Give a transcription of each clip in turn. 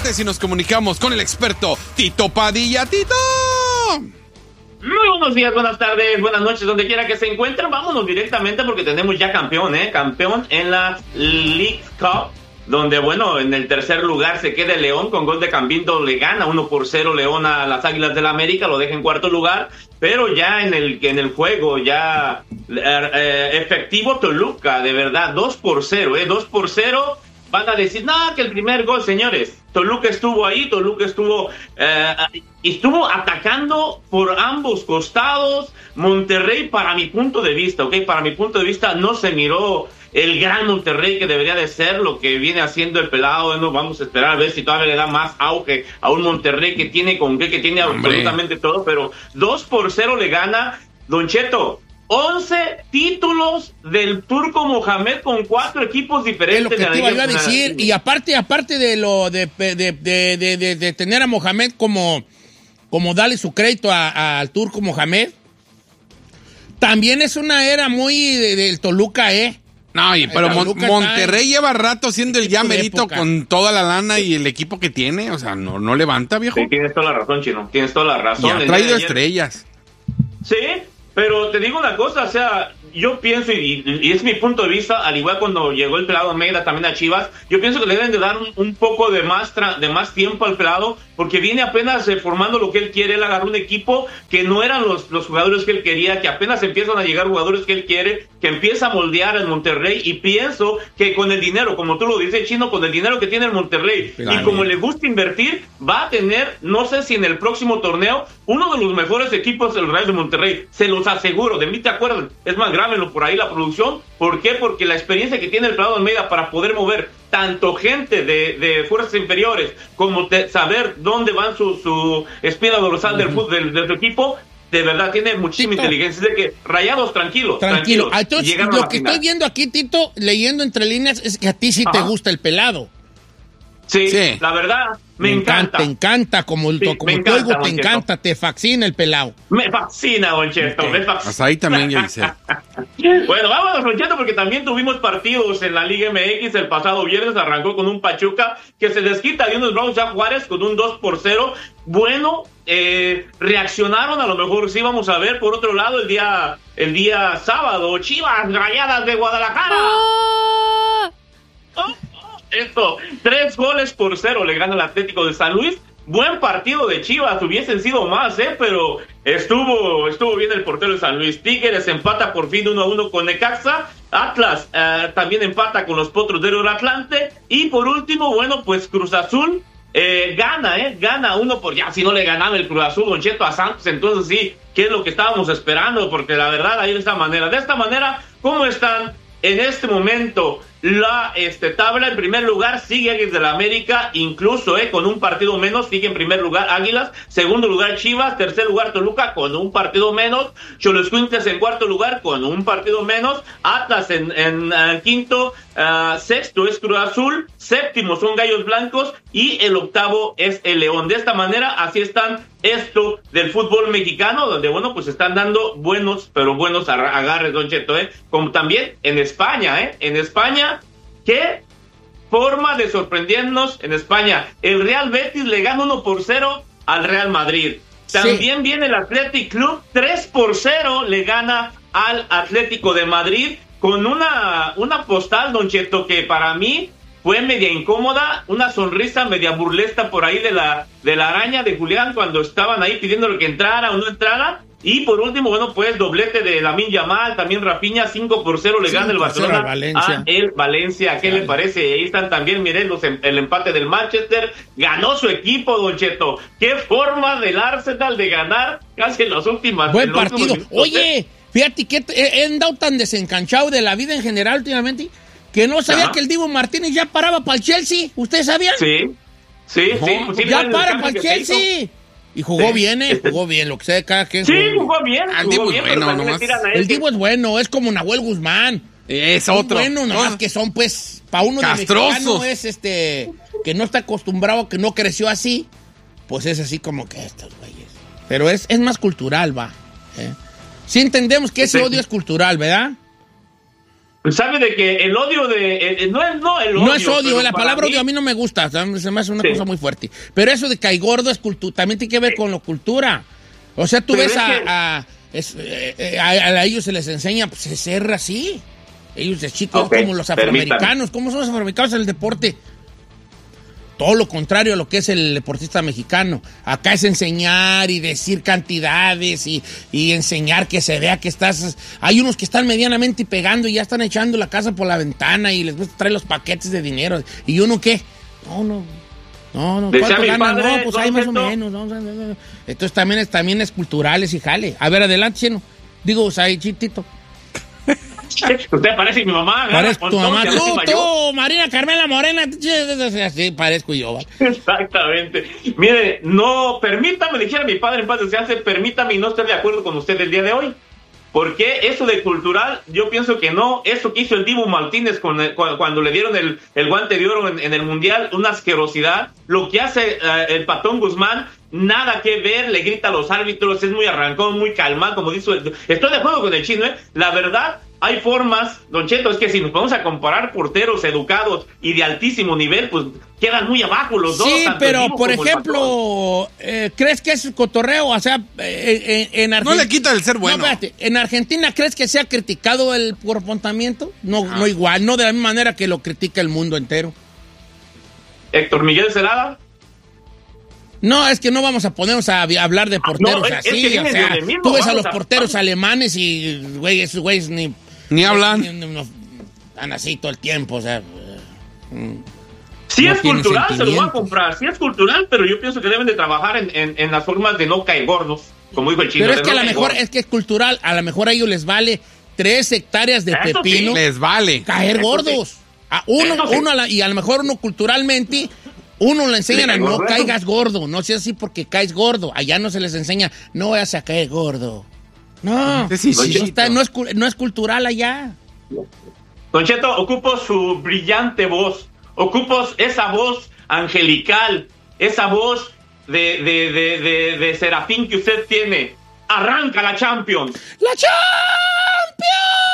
martes y nos comunicamos con el experto Tito Padilla. ¡Tito! Muy buenos días, buenas tardes, buenas noches, donde quiera que se encuentren. Vámonos directamente porque tenemos ya campeón, campeón en la League Cup, donde, bueno, en el tercer lugar se queda el León con gol de Cambindo. Le gana 1-0 León a las Águilas del América, lo deja en cuarto lugar, pero ya en el juego ya efectivo Toluca, de verdad, 2-0, 2-0. Van a decir, no, que el primer gol, señores. Toluca estuvo ahí, Toluca estuvo atacando por ambos costados. Monterrey, para mi punto de vista, para mi punto de vista, no se miró el gran Monterrey que debería de ser, lo que viene haciendo el pelado. No vamos a esperar a ver si todavía le da más auge a un Monterrey que tiene absolutamente todo, pero 2-0 le gana Don Cheto. 11 títulos del Turco Mohamed con 4 equipos diferentes. Es lo que te iba a decir. Y aparte de lo de tener a Mohamed como darle su crédito al Turco Mohamed, también es una era muy del Toluca, No, pero Monterrey lleva rato siendo el ya merito con toda la lana y el equipo que tiene. O sea, no levanta, viejo. Sí, tienes toda la razón, Chino. Tienes toda la razón. Y ha traído estrellas. Sí. Pero te digo una cosa, o sea, yo pienso, y es mi punto de vista, al igual cuando llegó el pelado Almeida también a Chivas, yo pienso que le deben de dar un poco de más tiempo al pelado, porque viene apenas formando lo que él quiere. Él agarró un equipo que no eran los jugadores que él quería, que apenas empiezan a llegar jugadores que él quiere, que empieza a moldear el Monterrey, y pienso que con el dinero, como tú lo dices, Chino, con el dinero que tiene el Monterrey, y como le gusta invertir, va a tener, no sé si en el próximo torneo, uno de los mejores equipos del Real de Monterrey, se los aseguro. De mí te acuerdas, es más, grábenlo por ahí la producción. ¿Por qué? Porque la experiencia que tiene el pelado Almeida para poder mover tanto gente de fuerzas inferiores como saber dónde van su espina dorsal del fútbol de tu equipo, de verdad tiene muchísima inteligencia. Es de que Rayados, tranquilo. Entonces, lo que estoy viendo aquí, Tito, leyendo entre líneas, es que a ti sí te gusta el pelado. Sí, la verdad, me encanta. Te encanta, como te oigo, te encanta, te fascina el pelado. Me fascina, Don Cheto, me fascina. Hasta ahí también, yo dice. Bueno, vámonos, Don Cheto, porque también tuvimos partidos en la Liga MX. El pasado viernes arrancó con un Pachuca que se desquita de unos Bravos ya Juárez con un 2-0. Bueno, reaccionaron, a lo mejor sí, vamos a ver. Por otro lado, el día sábado, Chivas Rayadas de Guadalajara. Esto, 3-0 le gana el Atlético de San Luis. Buen partido de Chivas, hubiesen sido más, pero estuvo bien el portero de San Luis. Tigres empata por fin 1-1 con Necaxa. Atlas también empata con los Potros de Oro Atlante. Y por último, bueno, pues Cruz Azul gana uno por ya. Si no le ganaba el Cruz Azul, Don Cheto, a Santos, entonces sí, ¿qué es lo que estábamos esperando? Porque la verdad, ahí de esta manera, ¿cómo están en este momento la tabla? En primer lugar sigue Águilas del América, incluso con un partido menos, sigue en primer lugar Águilas. Segundo lugar Chivas, tercer lugar Toluca con un partido menos, Xoloitzcuintla en cuarto lugar con un partido menos, Atlas en quinto, sexto es Cruz Azul, séptimo son Gallos Blancos y el octavo es el León. De esta manera, así están esto del fútbol mexicano, donde, bueno, pues están dando buenos agarres, Don Cheto, como también en España, en España. ¿Qué forma de sorprendernos en España? El Real Betis le gana 1-0 al Real Madrid. También viene el Athletic Club, 3-0 le gana al Atlético de Madrid, con una postal, Don Cheto, que para mí fue media incómoda, una sonrisa media burlesca por ahí de la araña de Julián cuando estaban ahí pidiéndole que entrara o no entrara. Y por último, bueno, pues doblete de Lamine Yamal, también Rafinha, 5-0 le gana el Barcelona a el Valencia. ¿Qué le parece? Ahí están también, miren, el empate del Manchester. Ganó su equipo, Don Cheto. Qué forma del Arsenal de ganar casi en las últimas. Buen partido. Oye, fíjate que he andado tan desencanchado de la vida en general últimamente que no sabía que el Dibu Martínez ya paraba para el Chelsea. ¿Ustedes sabían? Sí. Ya para el Chelsea. Y jugó bien, jugó bien, lo que sea de cada quien. Sí, jugó bien. El Dibu es bueno, nomás. El Dibu es bueno, es como Nahuel Guzmán. Es otro. Bueno, nomás que son, pues, para uno castrosos. De mexicano es que no está acostumbrado, que no creció así, pues es así como que estos güeyes. Pero es más cultural, va. Sí entendemos que ese odio es cultural, ¿verdad? ¿Sabe de que el odio de... no el odio. No es odio, la palabra odio a mí no me gusta, se me hace una cosa muy fuerte. Pero eso de caer gordo es cultura, también tiene que ver con la cultura. O sea, tú ves a ellos se les enseña pues, a ser así. Ellos de chicos, como los afroamericanos. ¿Cómo son los afroamericanos en el deporte? Todo lo contrario a lo que es el deportista mexicano. Acá es enseñar y decir cantidades y enseñar que se vea que estás... Hay unos que están medianamente pegando y ya están echando la casa por la ventana y les gusta traer los paquetes de dinero. ¿Y uno qué? No. ¿Cuánto ganan? No, pues hay más o menos. No. Entonces también es cultural ese jale. A ver, adelante, Chino. Digo, o sea, Chitito. Usted parece mi mamá. Parezco tu mamá. Tú, Marina Carmela Morena. Así parezco yo. Exactamente. Mire, no, permítame, dijera mi padre en paz descanse, permítame y no estoy de acuerdo con usted el día de hoy. Porque eso de cultural, yo pienso que no. Eso que hizo el Dibu Martínez cuando le dieron el guante de oro en el Mundial, una asquerosidad. Lo que hace el Patón Guzmán, nada que ver, le grita a los árbitros, es muy arrancón, muy calmado, como dice. Estoy de acuerdo con el Chino, ¿eh? La verdad, hay formas, Don Cheto, es que si nos vamos a comparar porteros educados y de altísimo nivel, pues quedan muy abajo los dos. Sí, pero por ejemplo, ¿crees que es cotorreo? O sea, en Argentina... No le quita el ser bueno. No, espérate, ¿en Argentina crees que se ha criticado el comportamiento? No igual, no de la misma manera que lo critica el mundo entero. Héctor Miguel Celada. No, es que no vamos a ponernos a hablar de porteros así, o sea, tú ves a los porteros alemanes y, güey, esos güeyes ni hablan. No, están así todo el tiempo, o sea... Sí, no es cultural, se lo va a comprar. Sí es cultural, pero yo pienso que deben de trabajar en las formas de no caer gordos, como dijo el Chino. Pero es que a lo mejor es que es cultural, a lo mejor a ellos les vale 3 hectáreas de eso pepino. Sí. Les vale. Caer gordos. Sí. Y a lo mejor uno culturalmente... Uno le enseñan a no caigas gordo, no sea así porque caes gordo. Allá no se les enseña, no vayas a caer gordo. No, no es cultural allá. Don Cheto, ocupo su brillante voz, ocupo esa voz angelical, esa voz de serafín que usted tiene. Arranca la Champions. ¡La Champions!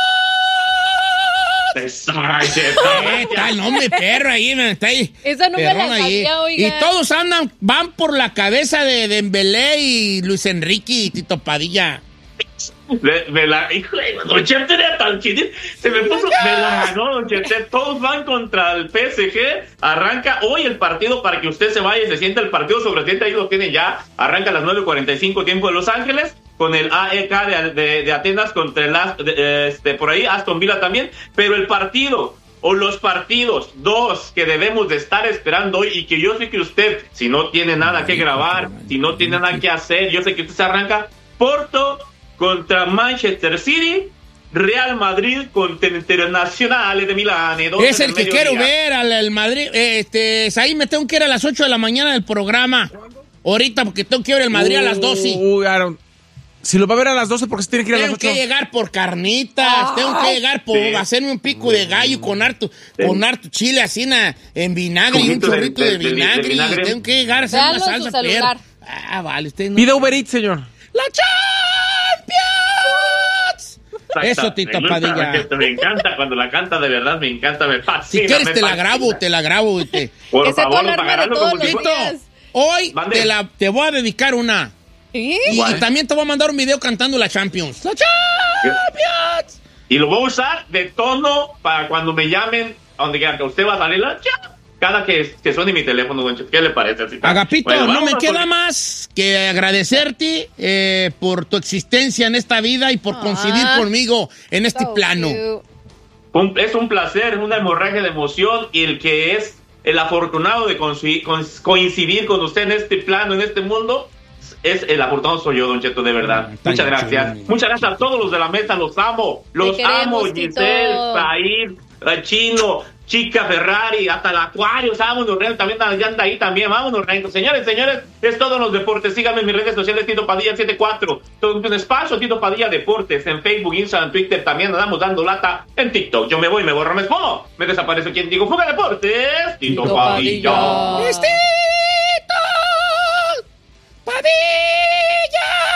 Está el nombre perro ahí, está ahí. Esa no me la sabía, oiga. Y todos van por la cabeza de Dembélé y Luis Enrique y Tito Padilla. Híjole, Don Cheto era tan chido. Se me puso, me la ganó, Don Cheto. Todos van contra el PSG. Arranca hoy el partido para que usted se vaya y se sienta el partido sobre el ahí lo tienen ya. Arranca a las 9:45 tiempo de Los Ángeles. Con el AEK de Atenas contra el por ahí Aston Villa también, pero el partido o los partidos, 2 que debemos de estar esperando hoy y que yo sé que usted, si no tiene nada que grabar, si no tiene nada que hacer, yo sé que usted se arranca. Porto contra Manchester City, Real Madrid contra Internazionale de Milán. Es el que quiero ver al Madrid. Ahí me tengo que ir a las 8 de la mañana del programa. Ahorita porque tengo que ver el Madrid a las 12. Si lo va a ver a las 12, porque se tiene que ir a las 8. Tengo que llegar por carnitas, tengo que llegar por hacerme un pico de gallo con harto chile así en vinagre y un chorrito de vinagre. Tengo que llegar a hacer una salsa perra. Vale, usted no. Pide Uber Eats, señor. ¡La Champions! Eso, Tito Padilla. Me encanta cuando la canta, de verdad, me encanta, me fascina. Si quieres te la grabo. Por favor, Tito, hoy te voy a dedicar una. Y también te voy a mandar un video cantando la Champions. ¡La Champions! Y lo voy a usar de tono para cuando me llamen, a donde quiera que usted va a salir la Champions. Cada que suene mi teléfono, Don Cheto, ¿qué le parece? Agapito, bueno, no me queda más que agradecerte por tu existencia en esta vida y por coincidir conmigo en este plano. Es un placer, una hemorragia de emoción, y el que es el afortunado de coincidir con usted en este plano, en este mundo, es el afortunado soy yo, Don Cheto, de verdad. Muchas gracias. Muchas gracias a todos los de la mesa, los amo. Los amo, Giselle, Said, Chino, Chica Ferrari, hasta el Acuario, vámonos, Reino, también ya anda ahí también, vámonos, Reino. Señores, es todo en los deportes. Síganme en mis redes sociales, Tito Padilla 74. Todo un espacio, Tito Padilla Deportes, en Facebook, Instagram, Twitter, también andamos dando lata en TikTok. Yo me voy, me borro, me escondo, me desaparece quien digo, Fuga Deportes, Tito Padilla. ¡Padilla!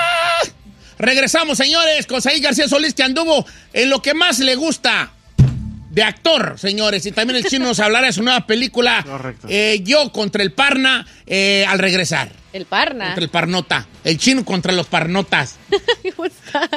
Regresamos, señores, con Said García Solís, que anduvo en lo que más le gusta, de actor, señores. Y también el Chino nos hablará de su nueva película. Correcto. Yo contra el Parna al regresar. El Parna. Contra el Parnota. El Chino contra los Parnotas.